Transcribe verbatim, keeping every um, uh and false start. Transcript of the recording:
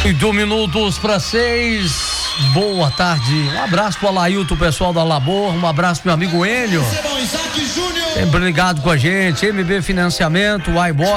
Oito minutos para seis. Boa tarde. Um abraço pro Alailton, pessoal da Labor. Um abraço pro meu amigo Enio. Sempre ligado com a gente. M B Financiamento, iBoy.